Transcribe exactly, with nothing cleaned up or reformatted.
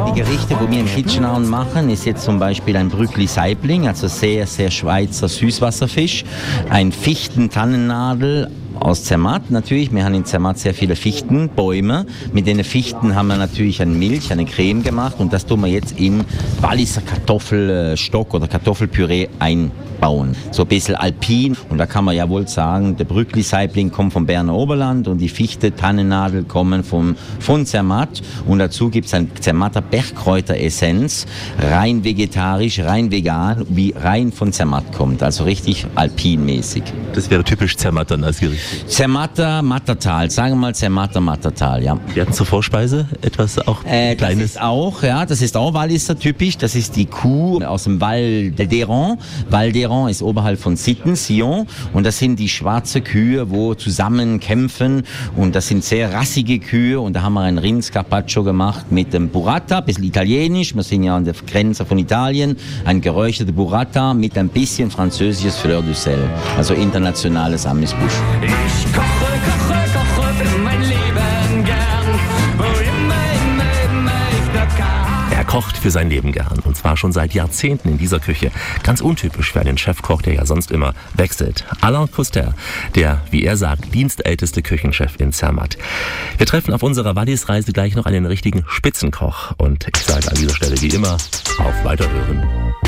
Die Gerichte, die wir im Kitchenauen machen, ist jetzt zum Beispiel ein Brückli-Saibling, also sehr, sehr Schweizer Süßwasserfisch, ein Fichten-Tannennadel aus Zermatt natürlich. Wir haben in Zermatt sehr viele Fichtenbäume. Mit den Fichten haben wir natürlich eine Milch, eine Creme gemacht und das tun wir jetzt in Walliser Kartoffelstock oder Kartoffelpüree einbauen. So ein bisschen alpin und da kann man ja wohl sagen, der Brückli-Saibling kommt vom Berner Oberland und die Fichte, Tannennadel kommen vom, von Zermatt und dazu gibt es ein Zermatter Bergkräuteressenz, rein vegetarisch, rein vegan, wie rein von Zermatt kommt, also richtig alpinmäßig. Das wäre typisch Zermatt dann als Gericht. Zermatter, Mattertal, sagen wir mal Zermatter, Mattertal, ja. Wir hatten zur Vorspeise etwas auch äh, Kleines. Das ist auch, ja, das ist auch Walliser typisch, das ist die Kuh aus dem Val d'Héron. Val d'Héron ist oberhalb von Sitten, Sion, und das sind die schwarze Kühe, wo zusammen kämpfen und das sind sehr rassige Kühe und da haben wir ein Rindscarpaccio gemacht mit dem Burrata, ein bisschen italienisch, wir sind ja an der Grenze von Italien, ein geräucherter Burrata mit ein bisschen französisches Fleur du Sel, also internationales Amüsbusch. Ich koche, koche, koche für mein Leben gern, wo immer, immer, immer ich nur kann. Er kocht für sein Leben gern und zwar schon seit Jahrzehnten in dieser Küche. Ganz untypisch für einen Chefkoch, der ja sonst immer wechselt. Alain Couster, der, wie er sagt, dienstälteste Küchenchef in Zermatt. Wir treffen auf unserer Wallis-Reise gleich noch einen richtigen Spitzenkoch und ich sage an dieser Stelle wie immer, auf Weiterhören.